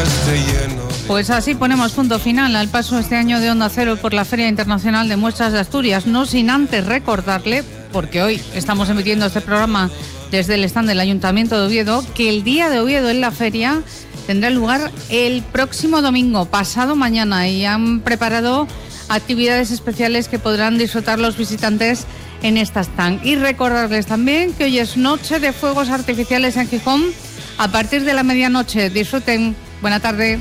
esté lleno. Pues así ponemos punto final al paso este año de Onda Cero por la Feria Internacional de Muestras de Asturias, no sin antes recordarle, porque hoy estamos emitiendo este programa desde el stand del Ayuntamiento de Oviedo, que el Día de Oviedo en la feria tendrá lugar el próximo domingo, pasado mañana, y han preparado actividades especiales que podrán disfrutar los visitantes en esta stand. Y recordarles también que hoy es noche de fuegos artificiales en Gijón a partir de la medianoche. Disfruten. Buena tarde.